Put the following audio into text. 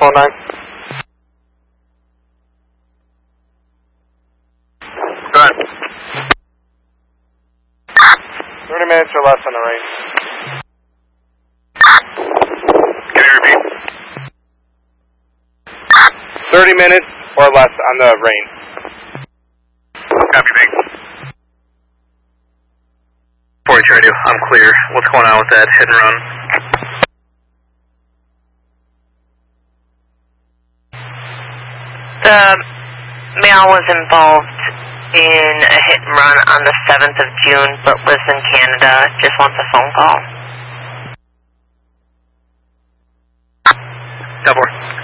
9. Go ahead. 30 minutes or less on the range. Can you repeat? 30 minutes or less on the range. Copy, thanks. 42 radio, I'm clear. What's going on with that hit and run? The male was involved in a hit and run on the 7th of June, but lives in Canada. Just wants a phone call. 10-4.